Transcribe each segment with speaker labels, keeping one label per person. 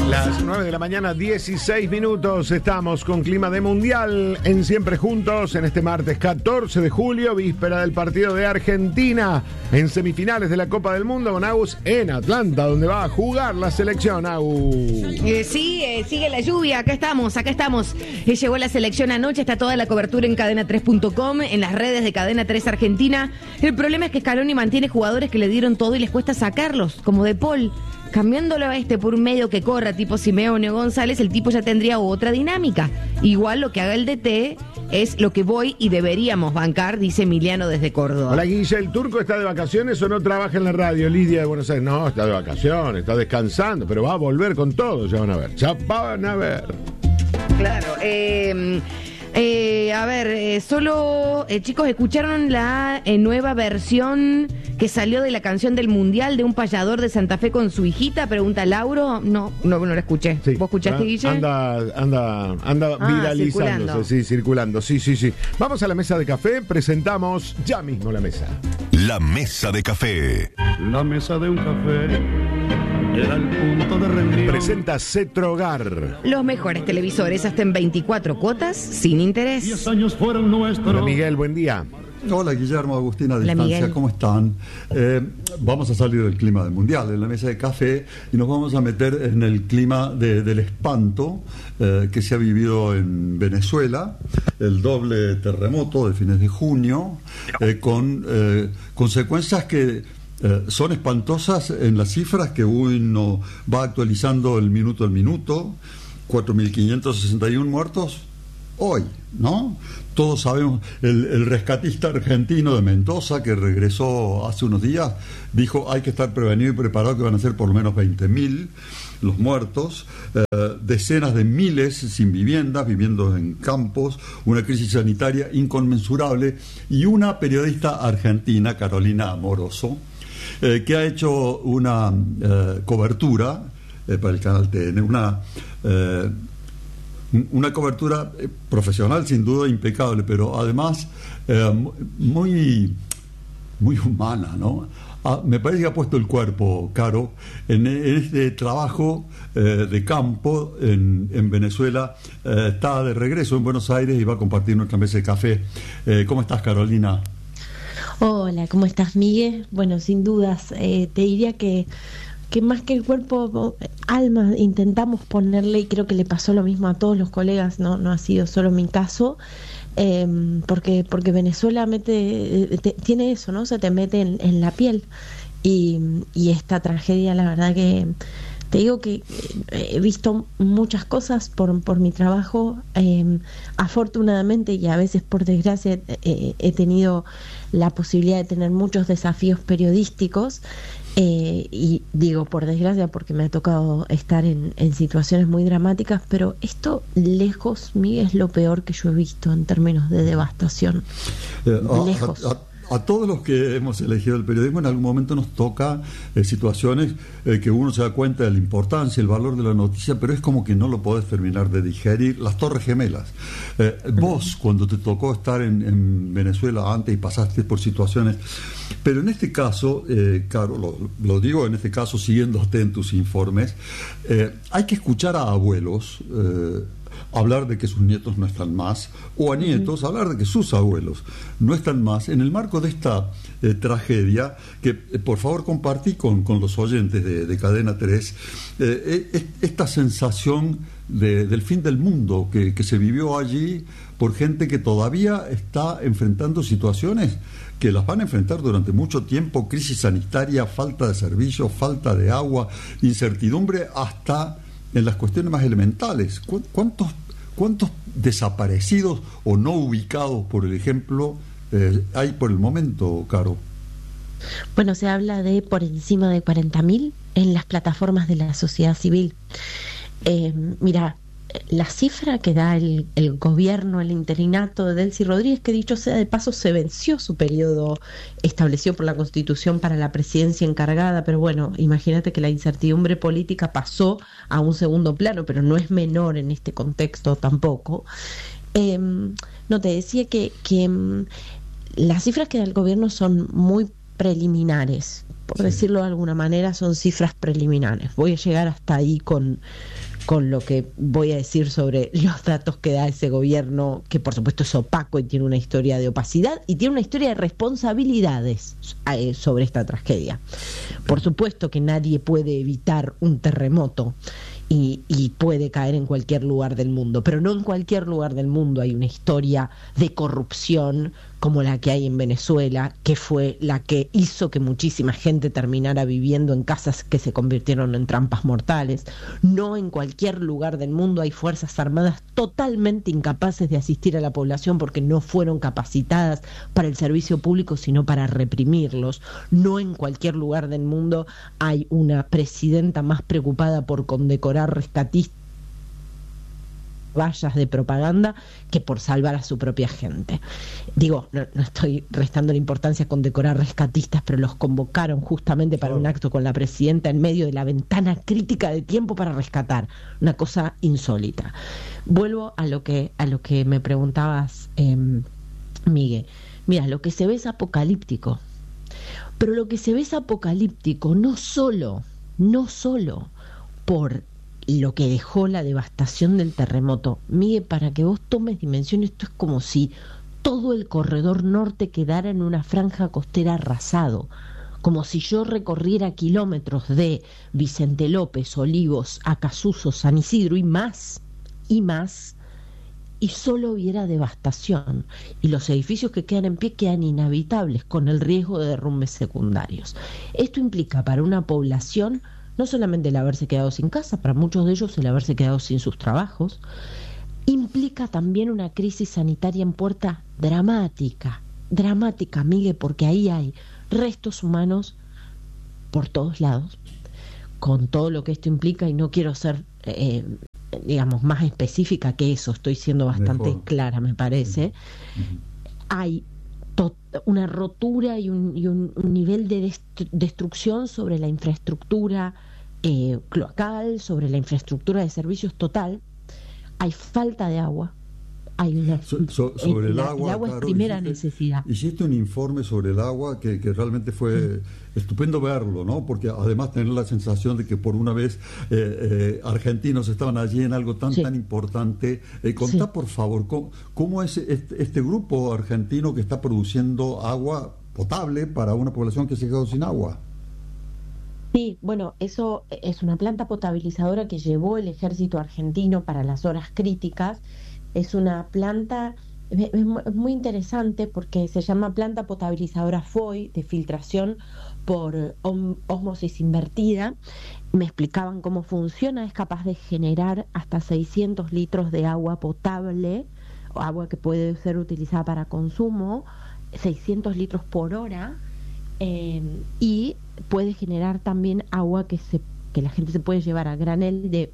Speaker 1: Las 9 de la mañana, 16 minutos. Estamos con clima de mundial en Siempre Juntos en este martes 14 de julio, víspera del partido de Argentina en semifinales de la Copa del Mundo con Agus en Atlanta, donde va a jugar la selección. Agus.
Speaker 2: Sí, sigue la lluvia. Acá estamos. Llegó la selección anoche, está toda la cobertura en cadena3.com, en las redes de Cadena 3 Argentina. El problema es que Scaloni mantiene jugadores que le dieron todo y les cuesta sacarlos, como De Paul. Cambiándolo a por un medio que corra, tipo Simeone o González, el tipo ya tendría otra dinámica. Igual lo que haga el DT es lo que voy y deberíamos bancar, dice Emiliano desde Córdoba.
Speaker 1: Hola, Guille, ¿el turco está de vacaciones o no trabaja en la radio? Lidia de Buenos Aires, no, está de vacaciones, está descansando, pero va a volver con todo, ya van a ver.
Speaker 2: Claro, solo chicos, ¿escucharon la nueva versión que salió de la canción del Mundial de un payador de Santa Fe con su hijita? Pregunta Lauro. No la escuché.
Speaker 1: Sí.
Speaker 2: ¿Vos escuchaste, Guille?
Speaker 1: Anda viralizándose, circulando. Sí. Vamos a la mesa de café, presentamos ya mismo la mesa.
Speaker 3: La mesa de café.
Speaker 4: La mesa de un café era el punto de reunión.
Speaker 1: Presenta Cetrogar.
Speaker 2: Los mejores televisores hasta en 24 cuotas sin interés.
Speaker 4: 10 años fueron nuestros.
Speaker 1: Hola, Miguel, buen día.
Speaker 5: Hola, Guillermo, Agustina, a
Speaker 2: Hola,
Speaker 5: distancia,
Speaker 2: Miguel.
Speaker 5: ¿cómo están? Vamos a salir del clima del mundial en la mesa de café y nos vamos a meter en el clima del espanto que se ha vivido en Venezuela, el doble terremoto de fines de junio, con consecuencias que son espantosas en las cifras que uno va actualizando el minuto al minuto. 4.561 muertos hoy, ¿no? Todos sabemos, el rescatista argentino de Mendoza, que regresó hace unos días, dijo hay que estar prevenido y preparado que van a ser por lo menos 20.000 los muertos, decenas de miles sin viviendas, viviendo en campos, una crisis sanitaria inconmensurable, y una periodista argentina, Carolina Amoroso, que ha hecho una cobertura para el canal TN, una cobertura profesional, sin duda, impecable, pero además muy humana, ¿no? Me parece que ha puesto el cuerpo, Caro, en este trabajo de campo en Venezuela. Está de regreso en Buenos Aires y va a compartir nuestra mesa de café. ¿Cómo estás, Carolina?
Speaker 6: Hola, ¿cómo estás, Miguel? Bueno, sin dudas, te diría que más que el cuerpo, alma, intentamos ponerle, y creo que le pasó lo mismo a todos los colegas, no ha sido solo mi caso, porque Venezuela tiene eso, ¿no? Se te mete en la piel, y esta tragedia, la verdad que te digo que he visto muchas cosas por mi trabajo, afortunadamente, y a veces por desgracia he tenido la posibilidad de tener muchos desafíos periodísticos, y digo por desgracia porque me ha tocado estar en situaciones muy dramáticas, pero esto lejos, Miguel, es lo peor que yo he visto en términos de devastación. Lejos.
Speaker 5: A todos los que hemos elegido el periodismo, en algún momento nos toca situaciones que uno se da cuenta de la importancia, el valor de la noticia, pero es como que no lo podés terminar de digerir. Las Torres Gemelas. Vos, cuando te tocó estar en Venezuela antes y pasaste por situaciones, pero en este caso, Caro, lo digo en este caso siguiéndote en tus informes, hay que escuchar a abuelos hablar de que sus nietos no están más, o a nietos hablar de que sus abuelos no están más, en el marco de esta tragedia que por favor compartí con los oyentes de Cadena 3, esta sensación del fin del mundo que se vivió allí por gente que todavía está enfrentando situaciones que las van a enfrentar durante mucho tiempo: crisis sanitaria, falta de servicios, falta de agua, incertidumbre hasta en las cuestiones más elementales. ¿Cuántos desaparecidos o no ubicados, por el ejemplo, hay por el momento, Caro?
Speaker 6: Bueno, se habla de por encima de 40.000 en las plataformas de la sociedad civil. Mira, la cifra que da el gobierno, el interinato de Delcy Rodríguez, que dicho sea de paso se venció su periodo establecido por la Constitución para la presidencia encargada, pero bueno, imagínate que la incertidumbre política pasó a un segundo plano, pero no es menor en este contexto tampoco. No, te decía que las cifras que da el gobierno son muy preliminares, por decirlo de alguna manera, son cifras preliminares. Voy a llegar hasta ahí con lo que voy a decir sobre los datos que da ese gobierno, que por supuesto es opaco y tiene una historia de opacidad y tiene una historia de responsabilidades sobre esta tragedia. Por supuesto que nadie puede evitar un terremoto y puede caer en cualquier lugar del mundo, pero no en cualquier lugar del mundo hay una historia de corrupción como la que hay en Venezuela, que fue la que hizo que muchísima gente terminara viviendo en casas que se convirtieron en trampas mortales. No en cualquier lugar del mundo hay fuerzas armadas totalmente incapaces de asistir a la población porque no fueron capacitadas para el servicio público, sino para reprimirlos. No en cualquier lugar del mundo hay una presidenta más preocupada por condecorar rescatistas, vallas de propaganda, que por salvar a su propia gente. Digo, no estoy restando la importancia con decorar rescatistas, pero los convocaron justamente para un acto con la presidenta en medio de la ventana crítica de tiempo para rescatar. Una cosa insólita. Vuelvo a lo que me preguntabas, Miguel. Mira, lo que se ve es apocalíptico. Pero lo que se ve es apocalíptico no solo por lo que dejó la devastación del terremoto. Miguel, para que vos tomes dimensión, esto es como si todo el corredor norte quedara en una franja costera arrasado, como si yo recorriera kilómetros de Vicente López, Olivos, Acasuso, San Isidro y más, y solo hubiera devastación, y los edificios que quedan en pie quedan inhabitables con el riesgo de derrumbes secundarios. Esto implica para una población no solamente el haberse quedado sin casa, para muchos de ellos el haberse quedado sin sus trabajos, implica también una crisis sanitaria en puerta dramática, Miguel, porque ahí hay restos humanos por todos lados, con todo lo que esto implica, y no quiero ser, digamos, más específica que eso, estoy siendo bastante clara, me parece. Hay una rotura y un nivel de destrucción sobre la infraestructura cloacal, sobre la infraestructura de servicios total. Hay falta de agua. Hay una
Speaker 5: sobre el agua
Speaker 6: es primera necesidad.
Speaker 5: Hiciste un informe sobre el agua que realmente fue estupendo verlo, ¿no? Porque además tener la sensación de que por una vez argentinos estaban allí en algo tan importante. Contá, por favor, ¿cómo es este grupo argentino que está produciendo agua potable para una población que se ha quedado sin agua?
Speaker 6: Sí, bueno, eso es una planta potabilizadora que llevó el ejército argentino para las horas críticas. Es una planta, es muy interesante porque se llama planta potabilizadora FOI, de filtración por ósmosis invertida. Me explicaban cómo funciona, es capaz de generar hasta 600 litros de agua potable, agua que puede ser utilizada para consumo, 600 litros por hora, y puede generar también agua que la gente se puede llevar a granel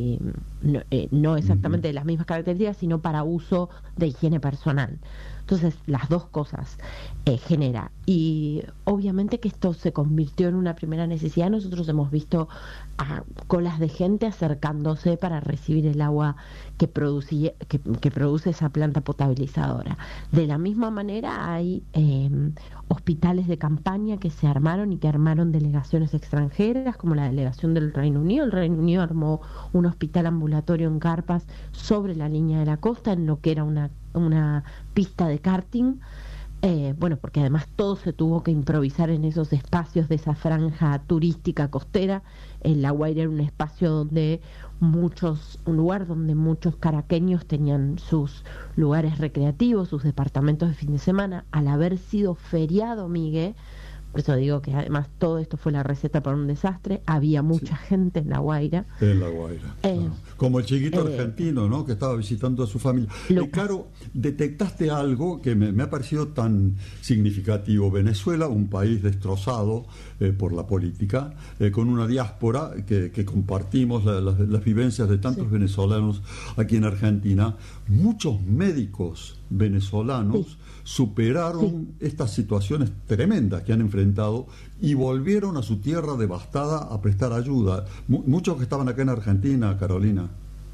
Speaker 6: no exactamente de las mismas características, sino para uso de higiene personal. Entonces, las dos cosas genera. Y obviamente que esto se convirtió en una primera necesidad. Nosotros hemos visto colas de gente acercándose para recibir el agua que produce esa planta potabilizadora. De la misma manera hay hospitales de campaña que se armaron y que armaron delegaciones extranjeras, como la delegación del Reino Unido. El Reino Unido armó un hospital ambulatorio en carpas sobre la línea de la costa, en lo que era una pista de karting. Bueno, porque además todo se tuvo que improvisar en esos espacios de esa franja turística costera. El La Guaira era un espacio donde un lugar donde muchos caraqueños tenían sus lugares recreativos, sus departamentos de fin de semana. Al haber sido feriado, Miguel, por eso digo que además todo esto fue la receta para un desastre. Había mucha gente en La Guaira.
Speaker 5: En La Guaira. Como el chiquito argentino, ¿no? Que estaba visitando a su familia. Claro, detectaste algo que me ha parecido tan significativo. Venezuela, un país destrozado por la política, con una diáspora que compartimos las vivencias de tantos venezolanos aquí en Argentina. Muchos médicos venezolanos superaron estas situaciones tremendas que han enfrentado y volvieron a su tierra devastada a prestar ayuda. Muchos que estaban acá en Argentina, Carolina.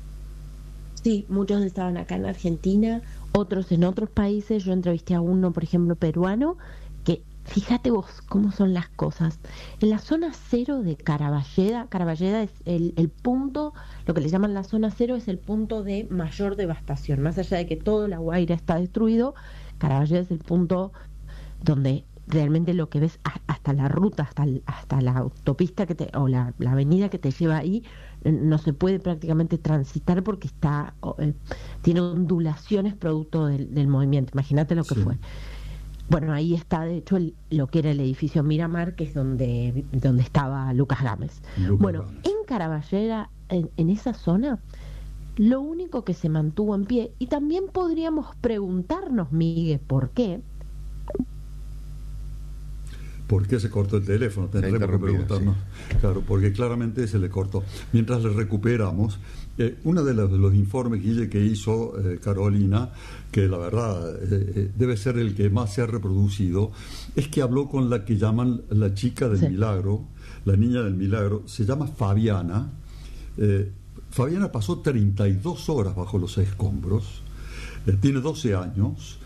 Speaker 6: Sí, muchos estaban acá en Argentina, otros en otros países. Yo entrevisté a uno, por ejemplo, peruano, que fíjate vos cómo son las cosas. En la zona cero de Caraballeda es el punto, lo que le llaman la zona cero es el punto de mayor devastación. Más allá de que todo La Guaira está destruido, Caraballeda es el punto donde realmente lo que ves hasta la ruta, hasta la autopista o la avenida que te lleva ahí, no se puede prácticamente transitar porque tiene ondulaciones producto del movimiento. Imagínate lo que fue. Bueno, ahí está, de hecho, lo que era el edificio Miramar, que es donde estaba Lucas Gámez. En Caraballeda, en esa zona, lo único que se mantuvo en pie, y también podríamos preguntarnos, Miguel, ¿por qué?
Speaker 5: ¿Por qué se cortó el teléfono? Tendremos que preguntarnos. Sí. Claro, porque claramente se le cortó. Mientras le recuperamos, uno de los informes, Guille, que hizo Carolina, que la verdad debe ser el que más se ha reproducido, es que habló con la que llaman la chica del milagro, la niña del milagro, se llama Fabiana. Fabiana pasó 32 horas bajo los escombros, tiene 12 años.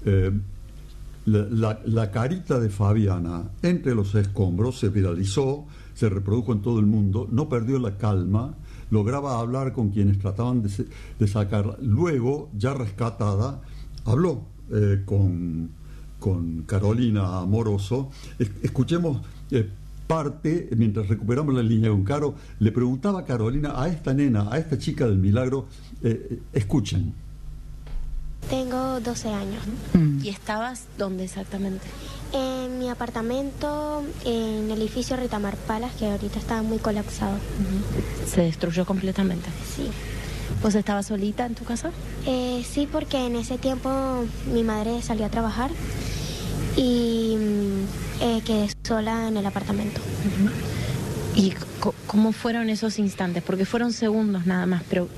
Speaker 5: La carita de Fabiana entre los escombros se viralizó, se reprodujo en todo el mundo, no perdió la calma, lograba hablar con quienes trataban de sacarla. Luego, ya rescatada, habló con Carolina Amoroso. Escuchemos parte, mientras recuperamos la línea con Caro. Le preguntaba a Carolina, a esta nena, a esta chica del milagro, escuchen.
Speaker 7: Tengo 12 años.
Speaker 2: ¿Y estabas dónde exactamente?
Speaker 7: En mi apartamento, en el edificio Ritamar Palace, que ahorita está muy colapsado.
Speaker 2: ¿Se destruyó completamente?
Speaker 7: Sí.
Speaker 2: ¿Vos estabas solita en tu casa?
Speaker 7: Sí, porque en ese tiempo mi madre salió a trabajar y quedé sola en el apartamento.
Speaker 2: ¿Y cómo fueron esos instantes? Porque fueron segundos nada más, pero